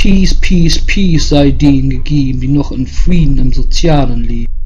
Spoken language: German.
Peace, Peace, Peace sei denen gegeben, die noch in Frieden im Sozialen leben.